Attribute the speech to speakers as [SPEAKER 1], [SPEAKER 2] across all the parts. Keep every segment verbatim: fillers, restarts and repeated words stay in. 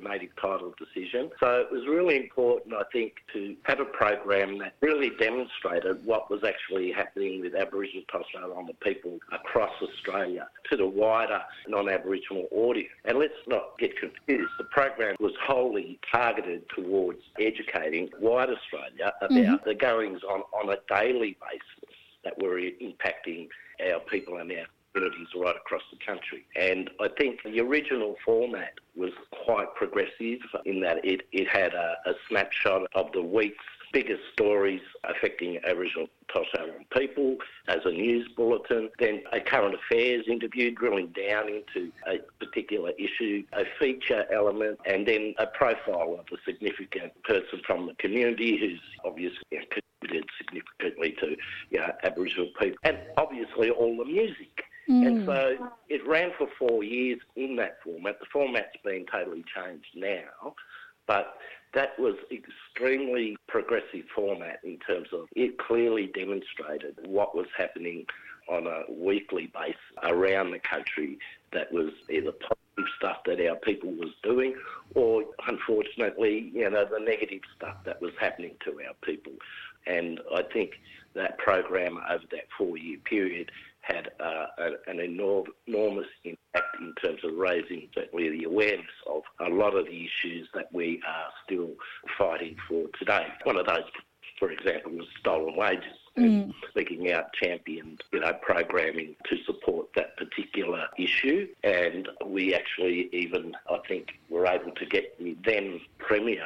[SPEAKER 1] native title decision. So it was really important, I think, to have a program that really demonstrated what was actually happening with Aboriginal and Torres Strait Islander people across Australia to the wider non-Aboriginal audience. And let's not get confused. The program was wholly targeted towards educating wide Australia about mm-hmm. the goings-on on a daily basis that were impacting our people and our communities right across the country. And I think the original format was quite progressive in that it, it had a, a snapshot of the week's biggest stories affecting Aboriginal and Torres Strait Islander people as a news bulletin, then a current affairs interview drilling down into a particular issue, a feature element, and then a profile of a significant person from the community who's obviously contributed significantly to you know, Aboriginal people, and obviously all the music. Mm. And so it ran for four years in that format. The format's been totally changed now, but that was extremely progressive format in terms of it clearly demonstrated what was happening on a weekly basis around the country that was either positive stuff that our people was doing or, unfortunately, you know, the negative stuff that was happening to our people. And I think that program over that four-year period had uh, an enorm- enormous impact in terms of raising certainly the awareness of a lot of the issues that we are still fighting for today. One of those, for example, was stolen wages. Mm. And Speaking Out championed, you know, programming to support that particular issue. And we actually even, I think, were able to get the then Premier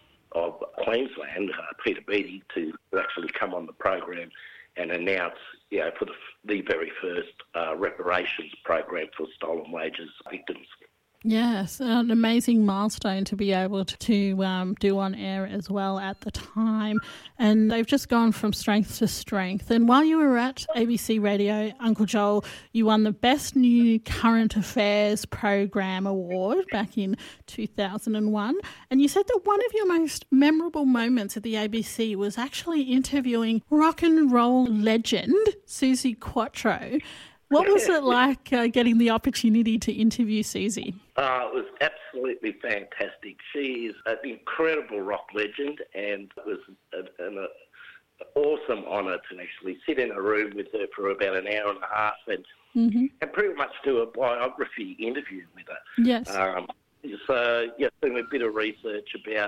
[SPEAKER 1] of Queensland, uh, Peter Beattie, to actually come on the program and announce, you know, for the, the very first uh, reparations program for stolen wages victims.
[SPEAKER 2] Yes, an amazing milestone to be able to, to um, do on air as well at the time. And they've just gone from strength to strength. And while you were at A B C Radio, Uncle Joel, you won the Best New Current Affairs Program Award back in two thousand one. And you said that one of your most memorable moments at the A B C was actually interviewing rock and roll legend Suzi Quatro. What was it like uh, getting the opportunity to interview Suzi?
[SPEAKER 1] Uh, it was absolutely fantastic. She is an incredible rock legend, and it was an, an awesome honour to actually sit in a room with her for about an hour and a half and, mm-hmm. and pretty much do a biography interview with her.
[SPEAKER 2] Yes.
[SPEAKER 1] Um, so, yeah, doing a bit of research about,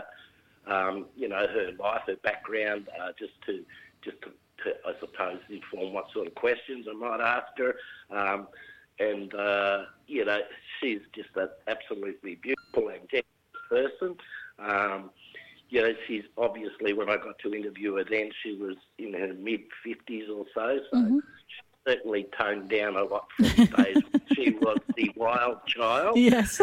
[SPEAKER 1] um, you know, her life, her background, uh, just to just to to, I suppose, inform what sort of questions I might ask her. Um, and, uh, you know, she's just an absolutely beautiful and generous person. Um, you know, she's obviously, when I got to interview her then, she was in her mid-fifties or so, so mm-hmm. she certainly toned down a lot from the days when she was the wild child.
[SPEAKER 2] Yes.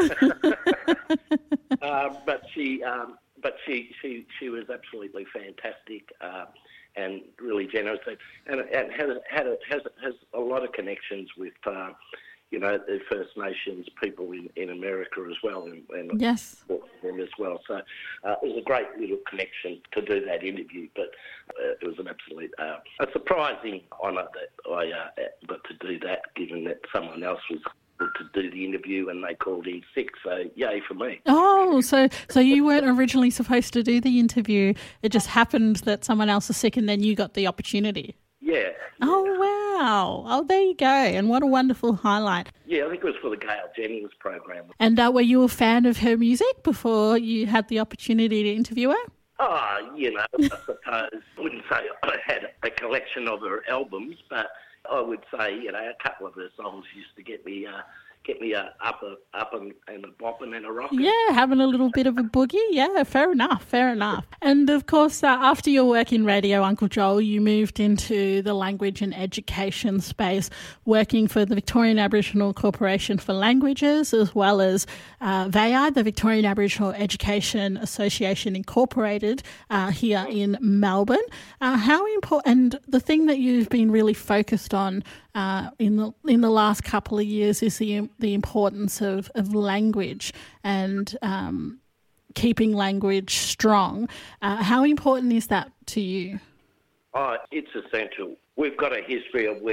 [SPEAKER 1] um, but she, um, but she, she, she was absolutely fantastic. Um, and really generous, and, and has, had a, has has a lot of connections with, uh, you know, the First Nations people in, in America as well, and, and
[SPEAKER 2] yes,
[SPEAKER 1] them as well. So uh, it was a great little connection to do that interview, but uh, it was an absolute, uh, a surprising honour that I uh, got to do that, given that someone else was to do the interview and they called in sick, so yay for me.
[SPEAKER 2] Oh, so so you weren't originally supposed to do the interview, it just happened that someone else was sick and then you got the opportunity?
[SPEAKER 1] Yeah. yeah.
[SPEAKER 2] Oh, wow. Oh, there you go, and what a wonderful highlight.
[SPEAKER 1] Yeah, I think it was for the Gail Jennings program.
[SPEAKER 2] And uh, were you a fan of her music before you had the opportunity to interview her?
[SPEAKER 1] Oh, you know, I suppose, I wouldn't say I had a collection of her albums, but I would say, you know, a couple of her songs used to get me, uh, get me uh, up, a, up and, and a bopping and a rocking.
[SPEAKER 2] Yeah, having a little bit of a boogie. Yeah, fair enough, fair enough. And of course, uh, after your work in radio, Uncle Joel, you moved into the language and education space, working for the Victorian Aboriginal Corporation for Languages, as well as uh, V A I, the Victorian Aboriginal Education Association Incorporated, uh, here in Melbourne. Uh, how important, and the thing that you've been really focused on uh, in the in the last couple of years is the the importance of, of language and um, keeping language strong. Uh, how important is that to you?
[SPEAKER 1] Oh, it's essential. We've got a history of where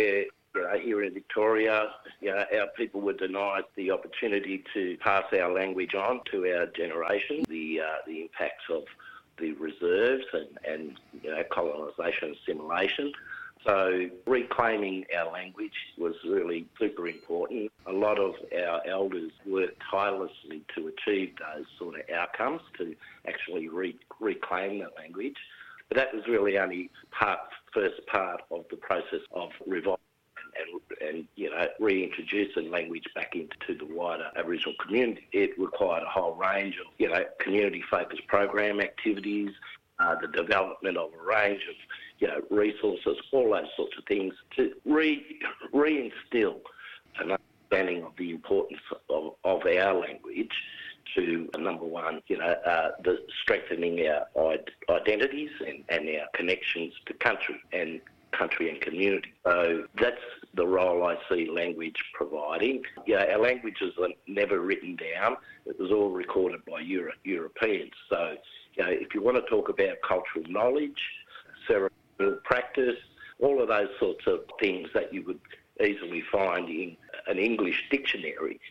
[SPEAKER 1] You know, here in Victoria, you know, our people were denied the opportunity to pass our language on to our generation. The uh, the impacts of the reserves and, and you know, colonisation, assimilation. So reclaiming our language was really super important. A lot of our elders worked tirelessly to achieve those sort of outcomes, to actually re- reclaim that language. But that was really only part, first part of the process of reviving and, and, you know, reintroducing language back into the wider Aboriginal community. It required a whole range of, you know, community-focused program activities, uh, the development of a range of, you know, resources, all those sorts of things to re, re-instill an understanding of the importance of, of our language to, number one, you know, uh, the strengthening our identities and, and our connections to country and country and community. So that's the role I see language providing. You know, our languages are never written down. It was all recorded by Euro- Europeans. So, you know, if you want to talk about cultural knowledge, ceremonial practice, all of those sorts of things that you would easily find in an English dictionary,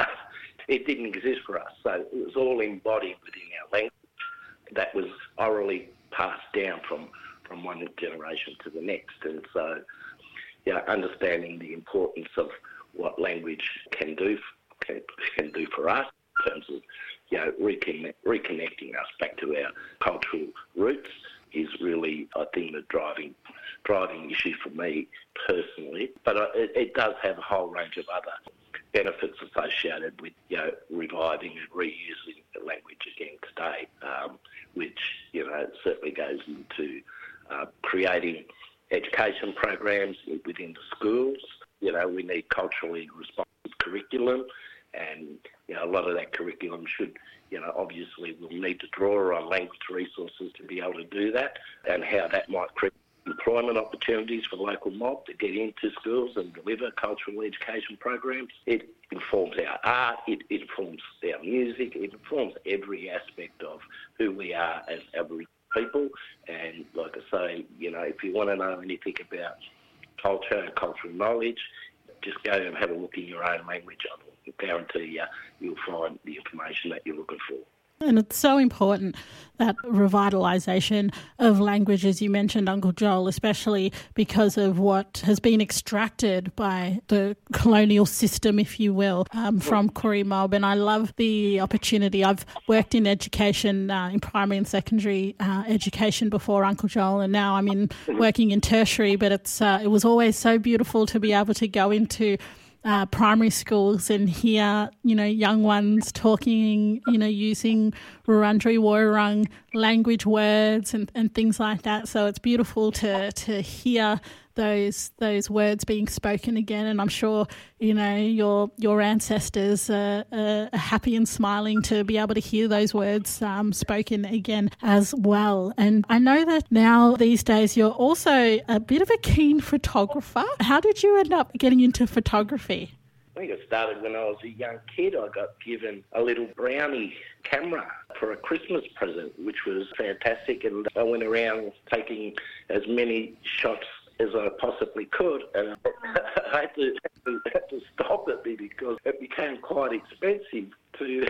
[SPEAKER 1] it didn't exist for us. So it was all embodied within our language that was orally passed down from from one generation to the next. And so, you know, understanding the importance of what language can do can, can do for us in terms of, you know, reconnect, reconnecting us back to our cultural roots is really, I think, the driving driving issue for me personally. But it, it does have a whole range of other benefits associated with, you know, reviving and reusing the language again today, um, which, you know, certainly goes into uh, creating education programs within the schools. You know, we need culturally responsive curriculum, and, you know, a lot of that curriculum should, you know, obviously we'll need to draw on language resources to be able to do that, and how that might create employment opportunities for the local mob to get into schools and deliver cultural education programs. It informs our art, it, it informs our music, it informs every aspect of who we are as Aboriginal people. And like I say, you know, if you want to know anything about culture and cultural knowledge, just go and have a look in your own language. I guarantee you, you'll find the information that you're looking for.
[SPEAKER 2] And it's so important, that revitalisation of language, as you mentioned, Uncle Joel, especially because of what has been extracted by the colonial system, if you will, um, from Koori mob. And I love the opportunity. I've worked in education, uh, in primary and secondary uh, education before, Uncle Joel, and now I'm in working in tertiary. But it's uh, it was always so beautiful to be able to go into Uh, primary schools and hear, you know, young ones talking, you know, using Wurundjeri Woiwurrung language words and, and things like that. So it's beautiful to to hear those those words being spoken again. And I'm sure, you know, your your ancestors are, are happy and smiling to be able to hear those words um, spoken again as well. And I know that now these days you're also a bit of a keen photographer. How did you end up getting into photography?
[SPEAKER 1] I think it started when I was a young kid. I got given a little brownie camera for a Christmas present, which was fantastic. And I went around taking as many shots as I possibly could, and I had to, had to stop it because it became quite expensive to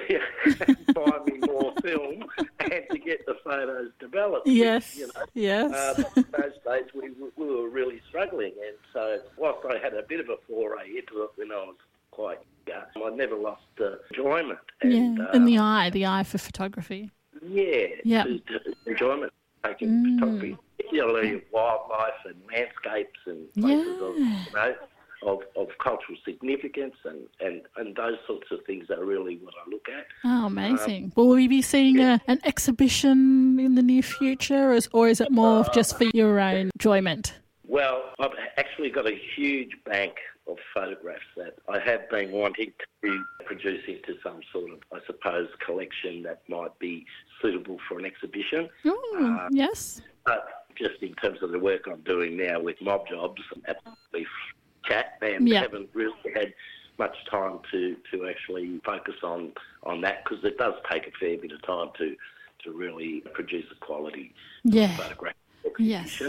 [SPEAKER 1] buy me more film and to get the photos developed.
[SPEAKER 2] Yes,
[SPEAKER 1] which, you know,
[SPEAKER 2] yes.
[SPEAKER 1] Uh, in those days we, we were really struggling, and so whilst I had a bit of a foray into it when I was quite young, I never lost uh, enjoyment. And,
[SPEAKER 2] yeah,
[SPEAKER 1] uh,
[SPEAKER 2] and the eye, the eye for photography.
[SPEAKER 1] Yeah,
[SPEAKER 2] yep.
[SPEAKER 1] to, to enjoyment taking
[SPEAKER 2] Mm.
[SPEAKER 1] photography, particularly wildlife and landscapes and places
[SPEAKER 2] Yeah.
[SPEAKER 1] of, you know, of, of cultural significance, and, and, and those sorts of things are really what I look at.
[SPEAKER 2] Oh, amazing.
[SPEAKER 1] Um,
[SPEAKER 2] Will we be seeing
[SPEAKER 1] yeah.
[SPEAKER 2] a, an exhibition in the near future, or is, or is it more uh, just for your own enjoyment?
[SPEAKER 1] Well, I've actually got a huge bank of photographs that I have been wanting to produce into some sort of, I suppose, collection that might be suitable for an exhibition.
[SPEAKER 2] Oh,
[SPEAKER 1] uh,
[SPEAKER 2] yes.
[SPEAKER 1] But just in terms of the work I'm doing now with mob jobs, absolutely chat, and
[SPEAKER 2] yeah.
[SPEAKER 1] haven't really had much time to, to actually focus on, on that, because it does take a fair bit of time to, to really produce a quality
[SPEAKER 2] yeah.
[SPEAKER 1] photograph exhibition.
[SPEAKER 2] Yes.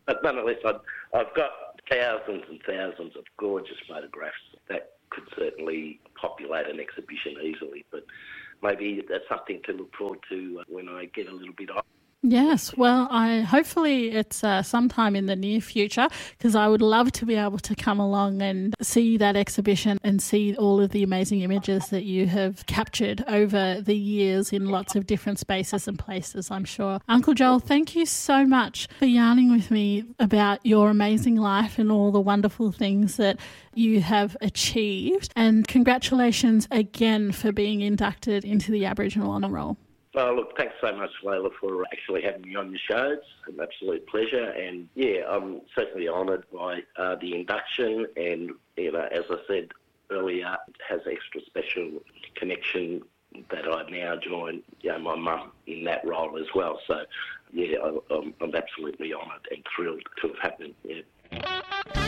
[SPEAKER 1] But nonetheless, I've, I've got thousands and thousands of gorgeous photographs that could certainly populate an exhibition easily. But maybe that's something to look forward to when I get a little bit older.
[SPEAKER 2] Yes, well, I hopefully it's uh, sometime in the near future, because I would love to be able to come along and see that exhibition and see all of the amazing images that you have captured over the years in lots of different spaces and places, I'm sure. Uncle Joel, thank you so much for yarning with me about your amazing life and all the wonderful things that you have achieved. And congratulations again for being inducted into the Aboriginal Honour Roll.
[SPEAKER 1] Oh, look, thanks so much, Layla, for actually having me on your show. It's an absolute pleasure. And, yeah, I'm certainly honoured by uh, the induction. And, you know, as I said earlier, it has extra special connection that I now join, you know, my mum in that role as well. So, yeah, I'm, I'm absolutely honoured and thrilled to have happened, yeah.